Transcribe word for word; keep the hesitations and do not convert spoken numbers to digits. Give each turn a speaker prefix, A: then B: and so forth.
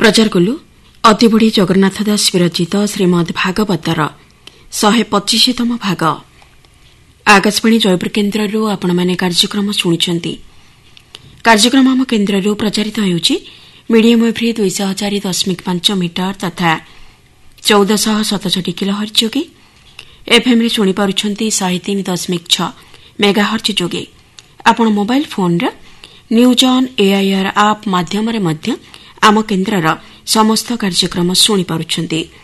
A: प्रचार कलु अतिबढ़ी जगन्नाथ दास विरचित श्रीमद भागवतर शहे पचिशतम भाग। आकाशवाणी जयपुर केन्द्रରୁ ଆପଣମାନେ କାର୍ଯ୍ୟକ୍ରମ ଶୁଣୁଛନ୍ତି। କାର୍ଯ୍ୟକ୍ରମ ଆମ କେନ୍ଦ୍ରରୁ ପ୍ରଚାରିତ ହେଉଛି ମିଡିୟମ ୱେଭ୍ରେ ଦୁଇଶହ ଚାରି ଦଶମିକ ପାଞ୍ଚ ମିଟର ତଥା ଚଉଦଶହ ସତଷଠି କିଲୋହର୍ଟ୍ଜ ଯୋଗେ ଏଫ୍ଏମ୍ରେ ଶୁଣିପାରୁଛନ୍ତି ଶହେ ତିନି ଦଶମିକ ଛଅ ମେଗାହର୍ଟ୍ଜ ଯୋଗେ। ଆପଣ ମୋବାଇଲ ଫୋନ୍ର ନ୍ୟୁଜ୍ ଅନ୍ ଏଆଇଆର୍ ଆପ୍ ମାଧ୍ୟମରେ ମଧ୍ୟ ଆମ କେନ୍ଦ୍ରର ସମସ୍ତ କାର୍ଯ୍ୟକ୍ରମ ଶୁଣିପାରୁଛନ୍ତି।